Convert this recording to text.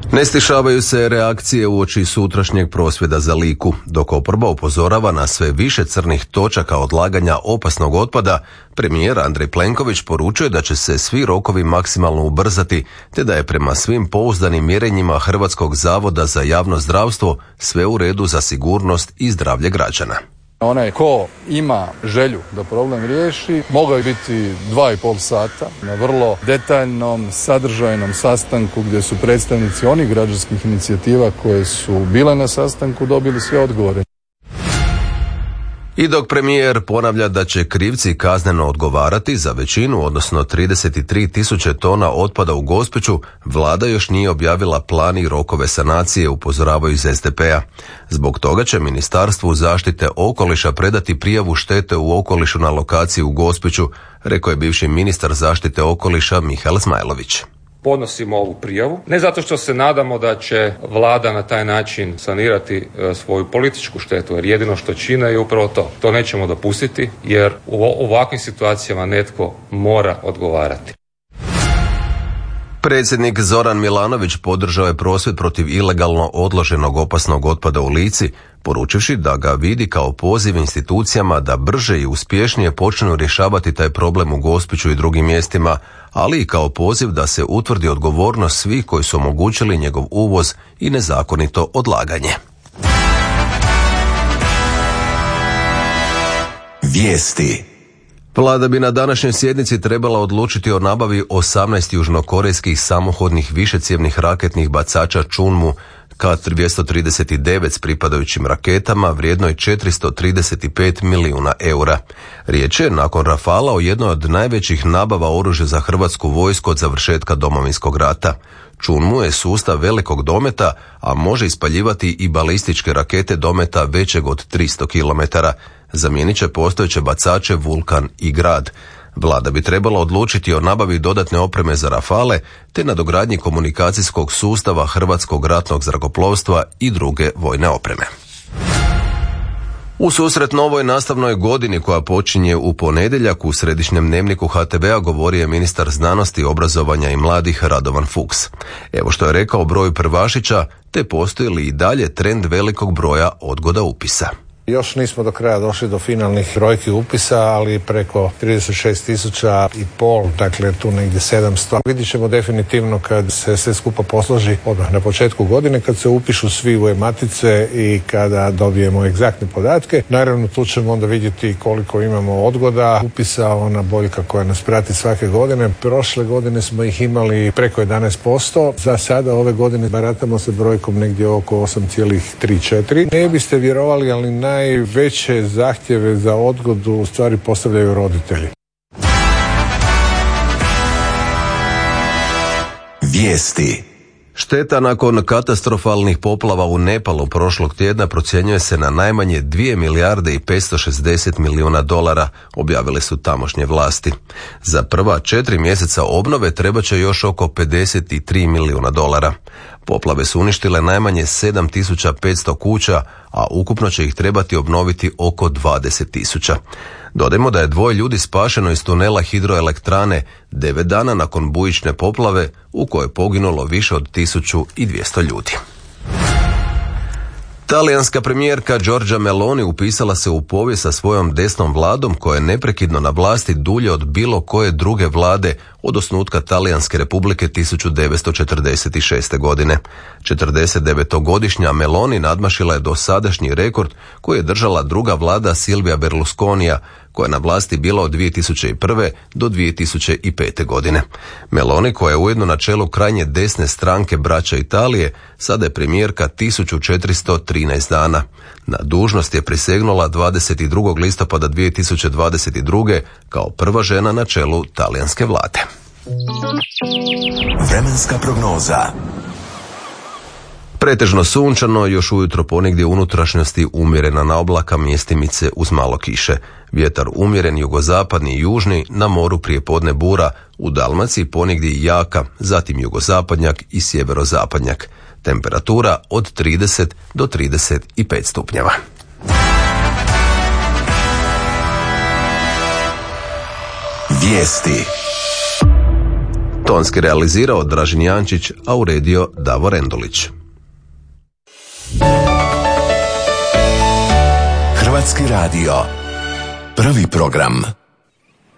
Ne stišavaju se reakcije uoči sutrašnjeg prosvjeda za Liku. Dok oporba upozorava na sve više crnih točaka odlaganja opasnog otpada, premijer Andrej Plenković poručuje da će se svi rokovi maksimalno ubrzati, te da je prema svim pouzdanim mjerenjima Hrvatskog zavoda za javno zdravstvo sve u redu za sigurnost i zdravlje građana. Onaj ko ima želju da problem riješi, mogao je biti 2,5 sata na vrlo detaljnom, sadržajnom sastanku gdje su predstavnici onih građanskih inicijativa koje su bile na sastanku dobili sve odgovore. I dok premijer ponavlja da će krivci kazneno odgovarati za većinu, odnosno 33.000 tona otpada u Gospiću, vlada još nije objavila plan i rokove sanacije, upozoravaju iz SDP-a. Zbog toga će Ministarstvu zaštite okoliša predati prijavu štete u okolišu na lokaciji u Gospiću, rekao je bivši ministar zaštite okoliša Mihael Zmajlović. Podnosimo ovu prijavu, ne zato što se nadamo da će vlada na taj način sanirati svoju političku štetu, jer jedino što čine je upravo to. To nećemo dopustiti, jer u ovakvim situacijama netko mora odgovarati. Predsjednik Zoran Milanović podržao je prosvjed protiv ilegalno odloženog opasnog otpada u Lici, poručivši da ga vidi kao poziv institucijama da brže i uspješnije počnu rješavati taj problem u Gospiću i drugim mjestima, ali i kao poziv da se utvrdi odgovornost svih koji su omogućili njegov uvoz i nezakonito odlaganje. Vijesti. Vlada bi na današnjoj sjednici trebala odlučiti o nabavi 18 južnokorejskih samohodnih višecjevnih raketnih bacača Chunmu K-239 s pripadajućim raketama vrijednoj 435 milijuna eura. Riječ je nakon Rafala o jednoj od najvećih nabava oružja za hrvatsku vojsku od završetka Domovinskog rata. Chunmu je sustav velikog dometa, a može ispaljivati i balističke rakete dometa većeg od 300 km. Zamijenit će postojeće bacače Vulkan i Grad. Vlada bi trebala odlučiti o nabavi dodatne opreme za Rafale te nadogradnji komunikacijskog sustava Hrvatskog ratnog zrakoplovstva i druge vojne opreme. U susret novoj nastavnoj godini koja počinje u ponedjeljak u središnjem dnevniku HTV-a govorio je ministar znanosti, obrazovanja i mladih Radovan Fuchs. Evo što je rekao o broju prvašića, te postoji li i dalje trend velikog broja odgoda upisa. Još nismo do kraja došli do finalnih brojki upisa, ali preko 36.500, dakle tu negdje 700. Vidjet ćemo definitivno kad se sve skupa posloži odmah na početku godine, kad se upišu svi u e-matice i kada dobijemo egzaktne podatke. Naravno tu ćemo onda vidjeti koliko imamo odgoda upisa, ona boljka koja nas prati svake godine. Prošle godine smo ih imali preko 11%, za sada ove godine baratamo se brojkom negdje oko 8,3-4. Ne biste vjerovali, ali najveće zahtjeve za odgodu u stvari postavljaju roditelji. Vijesti. Šteta nakon katastrofalnih poplava u Nepalu prošlog tjedna procjenjuje se na najmanje 2 milijarde i 560 milijuna dolara, objavile su tamošnje vlasti. Za prva 4 mjeseca obnove treba će još oko 53 milijuna dolara. Poplave su uništile najmanje 7500 kuća, a ukupno će ih trebati obnoviti oko 20.000. Dodajmo da je 2 ljudi spašeno iz tunela hidroelektrane 9 dana nakon bujične poplave u kojoj je poginulo više od 1200 ljudi. Talijanska premijerka Giorgia Meloni upisala se u povijest sa svojom desnom vladom koja je neprekidno na vlasti dulje od bilo koje druge vlade od osnutka Talijanske republike 1946. godine. 49-godišnja Meloni nadmašila je dosadašnji rekord koji je držala druga vlada Silvia Berlusconija, koja je na vlasti bila od 2001. do 2005. godine. Meloni, koja je ujedno na čelu krajnje desne stranke Braća Italije, sada je premijerka 1413 dana. Na dužnost je prisegnula 22. listopada 2022. kao prva žena na čelu talijanske vlade. Vremenska prognoza. Pretežno sunčano, još ujutro ponegdje u unutrašnjosti umjerena na oblaka, mjestimice uz malo kiše. Vjetar umjeren jugozapadni i južni, na moru prijepodne bura, u Dalmaciji ponegdje jaka, zatim jugozapadnjak i sjeverozapadnjak. Temperatura od 30 do 35 stupnjeva. Vijesti. Tonski realizirao Dražen Jančić, a uredio Davor Endulić. Hrvatski radio. Prvi program.